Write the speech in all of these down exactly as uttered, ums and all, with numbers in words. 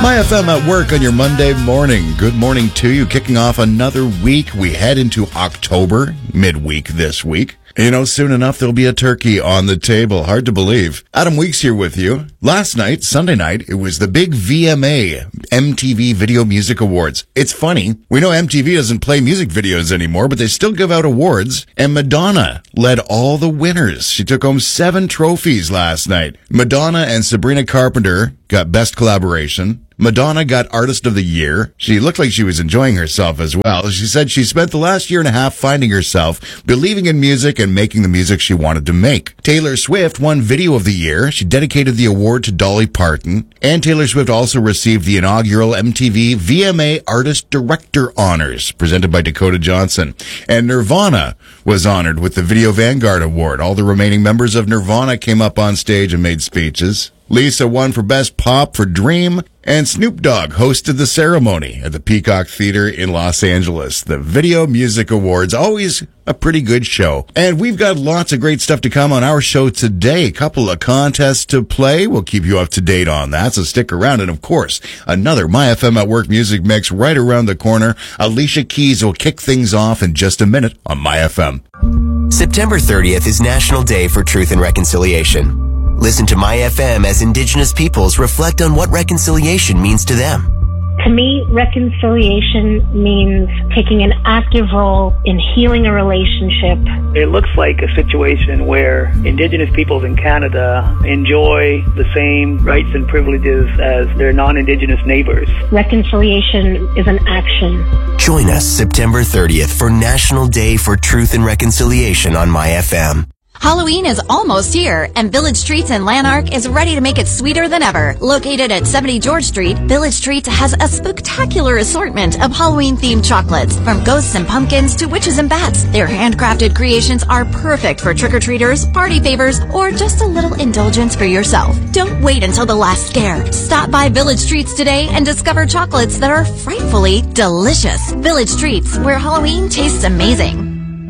My F M at work on your Monday morning. Good morning to you. Kicking off another week. We head into October, midweek this week. You know, soon enough, there'll be a turkey on the table. Hard to believe. Adam Weeks here with you. Last night, Sunday night, it was the big V M A, M T V Video Music Awards. It's funny. We know M T V doesn't play music videos anymore, but they still give out awards. And Madonna led all the winners. She took home seven trophies last night. Madonna and Sabrina Carpenter got Best Collaboration. Madonna got Artist of the Year. She looked like she was enjoying herself as well. She said she spent the last year and a half finding herself, believing in music and making the music she wanted to make. Taylor Swift won Video of the Year. She dedicated the award to Dolly Parton. And Taylor Swift also received the inaugural M T V V M A Artist Director Honors, presented by Dakota Johnson. And Nirvana was honored with the Video Vanguard Award. All the remaining members of Nirvana came up on stage and made speeches. Lisa won for Best Pop for Dream, and Snoop Dogg hosted the ceremony at the Peacock Theater in Los Angeles. The Video Music Awards, always a pretty good show. And we've got lots of great stuff to come on our show today. A couple of contests to play. We'll keep you up to date on that, so stick around. And of course, another My F M at Work music mix right around the corner. Alicia Keys will kick things off in just a minute on My F M. September thirtieth is National Day for Truth and Reconciliation. Listen to My F M as Indigenous peoples reflect on what reconciliation means to them. To me, reconciliation means taking an active role in healing a relationship. It looks like a situation where Indigenous peoples in Canada enjoy the same rights and privileges as their non-Indigenous neighbors. Reconciliation is an action. Join us September thirtieth for National Day for Truth and Reconciliation on My F M. Halloween is almost here, and Village Treats in Lanark is ready to make it sweeter than ever. Located at seventy George Street, Village Treats has a spectacular assortment of Halloween-themed chocolates, from ghosts and pumpkins to witches and bats. Their handcrafted creations are perfect for trick-or-treaters, party favors, or just a little indulgence for yourself. Don't wait until the last scare. Stop by Village Treats today and discover chocolates that are frightfully delicious. Village Treats, where Halloween tastes amazing.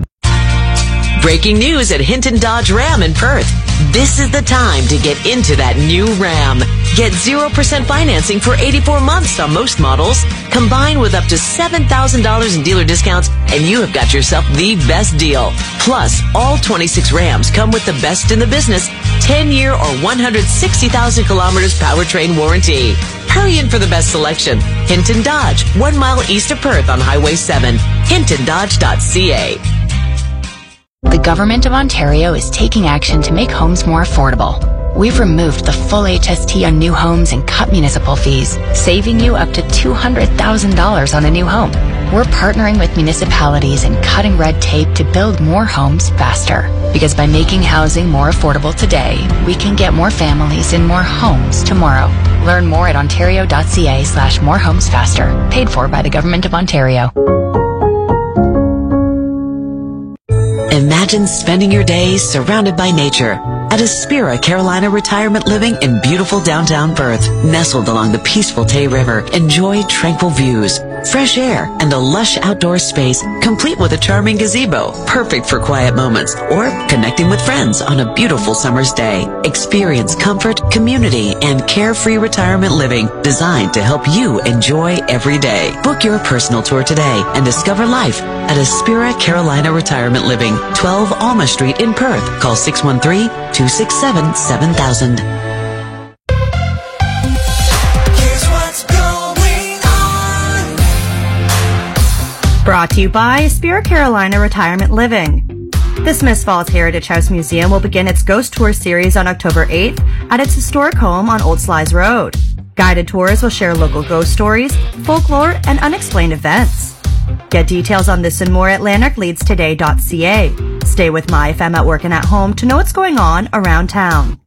Breaking news at Hinton Dodge Ram in Perth. This is the time to get into that new Ram. Get zero percent financing for eighty-four months on most models, combined with up to seven thousand dollars in dealer discounts, and you have got yourself the best deal. Plus, all twenty-six Rams come with the best in the business, ten-year or one hundred sixty thousand kilometers powertrain warranty. Hurry in for the best selection. Hinton Dodge, one mile east of Perth on Highway seven. hinton dodge dot c a. The Government of Ontario is taking action to make homes more affordable. We've removed the full H S T on new homes and cut municipal fees, saving you up to two hundred thousand dollars on a new home. We're partnering with municipalities and cutting red tape to build more homes faster. Because by making housing more affordable today, we can get more families in more homes tomorrow. Learn more at ontario dot c a slash more homes faster. Paid for by the Government of Ontario. Imagine spending your days surrounded by nature at Aspira Carolina Retirement Living in beautiful downtown Perth. Nestled along the peaceful Tay River, enjoy tranquil views, fresh air, and a lush outdoor space complete with a charming gazebo, perfect for quiet moments or connecting with friends on a beautiful summer's day. Experience comfort, community, and carefree retirement living designed to help you enjoy every day. Book your personal tour today and discover life at Aspira Carolina Retirement Living, twelve Alma Street in Perth. Call six one three, two six seven, seven thousand. Brought to you by Aspira Carolina Retirement Living. The Smiths Falls Heritage House Museum will begin its Ghost Tour series on October eighth at its historic home on Old Slies Road. Guided tours will share local ghost stories, folklore, and unexplained events. Get details on this and more at lanark leads today dot c a. Stay with My F M at work and at home to know what's going on around town.